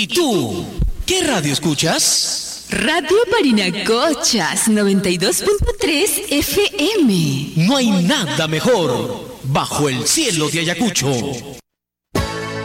¿Y tú? ¿Qué radio escuchas? Radio Parinacochas 92.3 FM. No hay nada mejor bajo el cielo de Ayacucho.